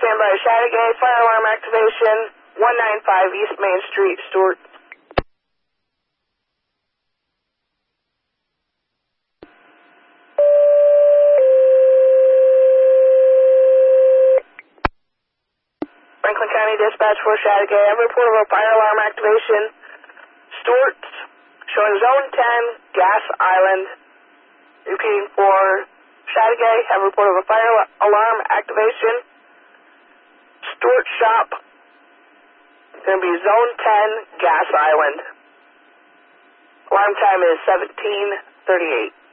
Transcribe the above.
stand by Chateaugay, fire alarm activation, 195 East Main Street, Stuart. Franklin County Dispatch for Chateaugay, I have a report of a fire alarm activation, Stuart, showing zone 10, Gas Island. Repeating for Chateaugay, have a report of a fire alarm activation, Stuart Shop. It's going to be zone 10, Gas Island. Alarm time is 17:38.